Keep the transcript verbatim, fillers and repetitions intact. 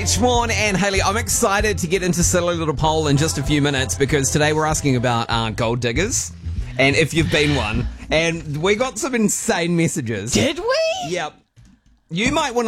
Sean and Hayley, I'm excited to get into Silly Little Poll in just a few minutes because today we're asking about uh, gold diggers and if you've been one. And we got some insane messages. Did we? Yep. You might want to